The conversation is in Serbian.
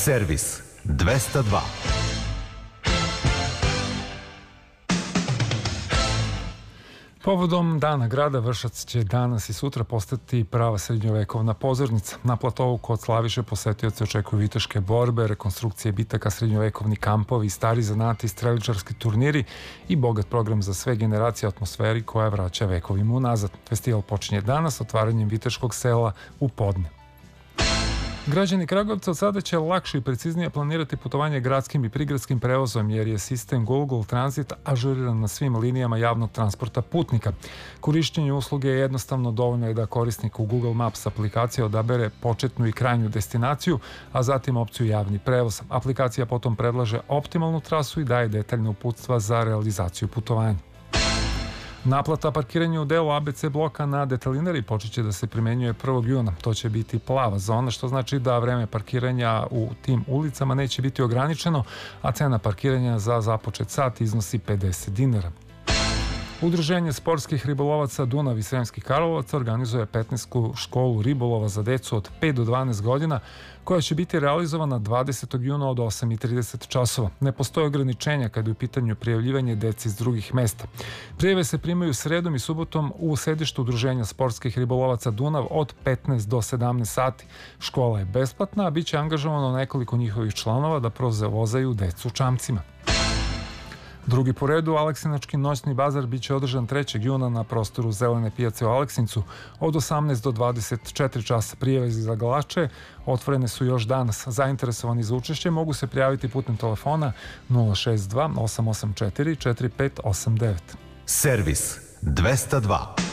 Servis 202. Povodom Dana grada Vršac će danas i sutra postati prava srednjovekovna pozornica. Na platovu kod Slaviše posetioce očekuju viteške borbe, rekonstrukcije bitaka, srednjovekovni kampovi, stari zanati, streličarski turniri i bogat program za sve generacije atmosferi koja vraća vekovima unazad. Festival počinje danas otvaranjem Viteškog sela u podne. Građani Kragujevca od sada će lakše i preciznije planirati putovanje gradskim i prigradskim prevozom jer je sistem Google Transit ažuriran na svim linijama javnog transporta putnika. Korišćenje usluge je jednostavno, dovoljno je da korisnik u Google Maps aplikacije odabere početnu i krajnju destinaciju, a zatim opciju javni prevoz. Aplikacija potom predlaže optimalnu trasu i daje detaljne uputstva za realizaciju putovanja. Naplata parkiranja u delu ABC bloka na Detalinari počeće da se primenjuje 1. juna. To će biti plava zona, što znači da vreme parkiranja u tim ulicama neće biti ograničeno, a cena parkiranja za započet sat iznosi 50 dinara. Udruženje sportskih ribolovaca Dunav i Sremskih Karlovaca organizuje 15. školu ribolova za decu od 5 do 12 godina, koja će biti realizovana 20. juna od 8:30 časova. Ne postoje ograničenja kada je u pitanju prijavljivanje dece iz drugih mesta. Prijave se primaju sredom i subotom u sedištu Udruženja sportskih ribolovaca Dunav od 15 do 17 sati. Škola je besplatna, a bit će angažovano nekoliko njihovih članova da provozaju decu čamcima. Drugi po redu, Aleksinački noćni bazar biće održan 3. juna na prostoru Zelene pijace u Aleksincu od 18 do 24 časa. Prijave za zagalače otvorene su još danas. Zainteresovani za učešće mogu se prijaviti putem telefona 062 884 4589. Servis 202.